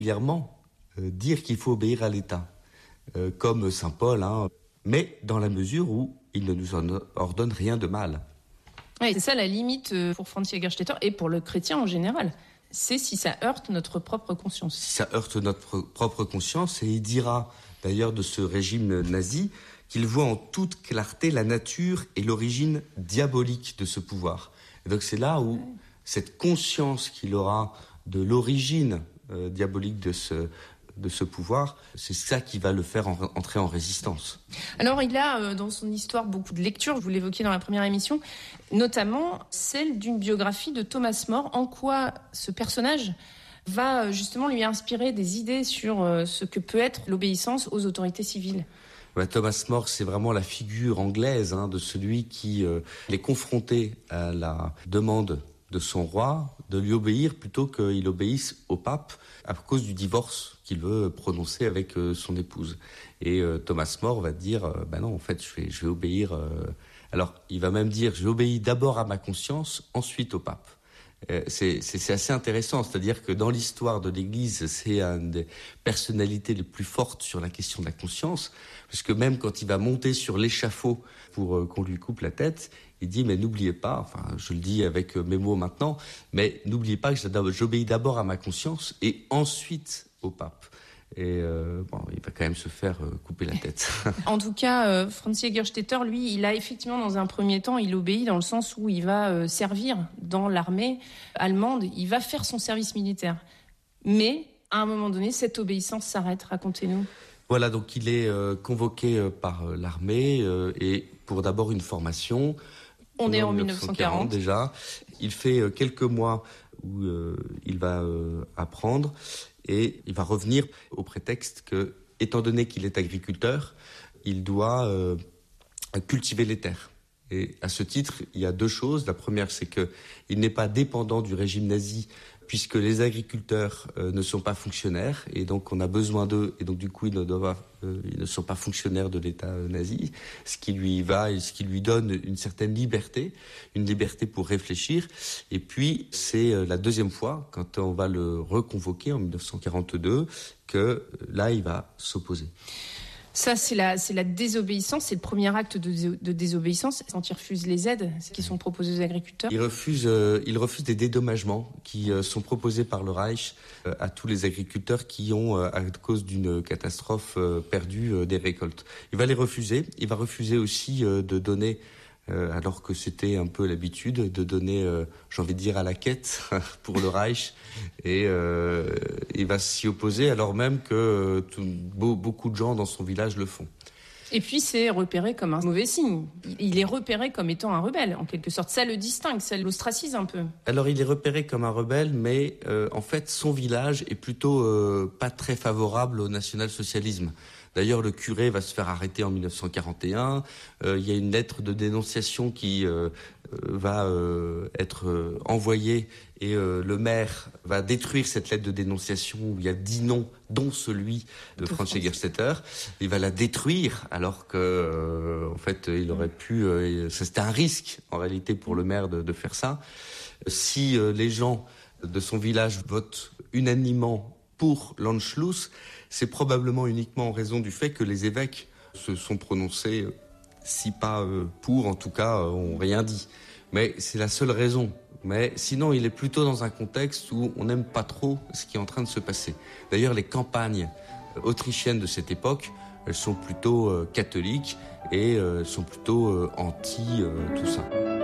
régulièrement dire qu'il faut obéir à l'État, comme saint Paul, mais dans la mesure où il ne nous en ordonne rien de mal. Oui, c'est ça la limite pour Franz Jägerstätter et pour le chrétien en général. C'est si ça heurte notre propre conscience. Si ça heurte notre propre conscience, et il dira d'ailleurs de ce régime nazi qu'il voit en toute clarté la nature et l'origine diabolique de ce pouvoir. Et donc c'est là où cette conscience qu'il aura de l'origine diabolique de ce pouvoir, c'est ça qui va le faire entrer en résistance. Alors il a dans son histoire beaucoup de lectures, vous l'évoquiez dans la première émission, notamment celle d'une biographie de Thomas More. En quoi ce personnage va justement lui inspirer des idées sur ce que peut être l'obéissance aux autorités civiles? Thomas More, c'est vraiment la figure anglaise de celui qui est confronté à la demande de son roi de lui obéir plutôt qu'il obéisse au pape à cause du divorce qu'il veut prononcer avec son épouse. Et Thomas More va dire non, en fait, je vais obéir. Alors, il va même dire, je vais obéir d'abord à ma conscience, ensuite au pape. C'est assez intéressant, c'est-à-dire que dans l'histoire de l'Église, c'est une des personnalités les plus fortes sur la question de la conscience, puisque même quand il va monter sur l'échafaud pour qu'on lui coupe la tête, il dit mais n'oubliez pas, enfin je le dis avec mes mots maintenant, mais n'oubliez pas que j'obéis d'abord à ma conscience et ensuite au pape. Et il va quand même se faire couper la tête. En tout cas, Franz Jägerstätter, lui, il a effectivement, dans un premier temps, il obéit dans le sens où il va servir dans l'armée allemande, il va faire son service militaire. Mais, à un moment donné, cette obéissance s'arrête. Racontez-nous. Voilà, donc il est convoqué par l'armée et pour d'abord une formation. On est en 1940 déjà. Il fait quelques mois où il va apprendre. Et il va revenir au prétexte que, étant donné qu'il est agriculteur, il doit cultiver les terres. Et à ce titre, il y a deux choses. La première, c'est qu'il n'est pas dépendant du régime nazi, puisque les agriculteurs ne sont pas fonctionnaires, et donc on a besoin d'eux, et donc du coup ils ne sont pas fonctionnaires de l'État nazi, ce qui lui donne une certaine liberté, une liberté pour réfléchir. Et puis c'est la deuxième fois, quand on va le reconvoquer en 1942, que là il va s'opposer. Ça, c'est la désobéissance, c'est le premier acte de désobéissance, quand il refuse les aides qui sont proposées aux agriculteurs. Il refuse des dédommagements qui sont proposés par le Reich à tous les agriculteurs qui ont, à cause d'une catastrophe, perdu des récoltes. Il va les refuser. Il va refuser aussi de donner, alors que c'était un peu l'habitude, de donner, j'ai envie de dire, à la quête pour le Reich. Et il va s'y opposer alors même que beaucoup de gens dans son village le font. Et puis c'est repéré comme un mauvais signe. Il est repéré comme étant un rebelle, en quelque sorte. Ça le distingue, ça l'ostracise un peu. Alors il est repéré comme un rebelle, mais en fait son village est plutôt pas très favorable au national-socialisme. D'ailleurs, le curé va se faire arrêter en 1941. Il y a une lettre de dénonciation qui va être envoyée et le maire va détruire cette lettre de dénonciation où il y a 10 noms, dont celui de Franz Jägerstätter. Il va la détruire alors que, en fait, il aurait pu. C'était un risque en réalité pour le maire de faire ça. Si les gens de son village votent unanimement pour l'Anschluss, c'est probablement uniquement en raison du fait que les évêques se sont prononcés, si pas pour, en tout cas, ont rien dit. Mais c'est la seule raison. Mais sinon, il est plutôt dans un contexte où on n'aime pas trop ce qui est en train de se passer. D'ailleurs, les campagnes autrichiennes de cette époque, elles sont plutôt catholiques et sont plutôt anti tout ça.